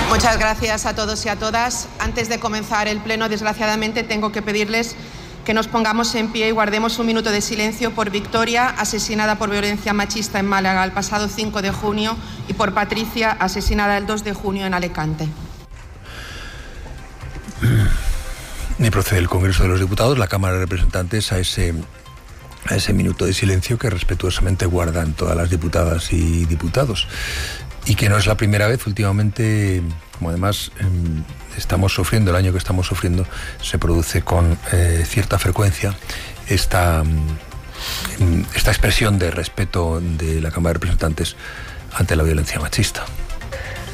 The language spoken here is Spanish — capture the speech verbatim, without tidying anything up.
Muchas gracias a todos y a todas. Antes de comenzar el pleno, desgraciadamente, tengo que pedirles que nos pongamos en pie y guardemos un minuto de silencio por Victoria, asesinada por violencia machista en Málaga el pasado cinco de junio, y por Patricia, asesinada el dos de junio en Alicante. Y procede el Congreso de los Diputados, la Cámara de Representantes, a ese, a ese minuto de silencio que respetuosamente guardan todas las diputadas y diputados. Y que no es la primera vez últimamente, como además eh, estamos sufriendo, el año que estamos sufriendo, se produce con eh, cierta frecuencia esta, esta expresión de respeto de la Cámara de Representantes ante la violencia machista.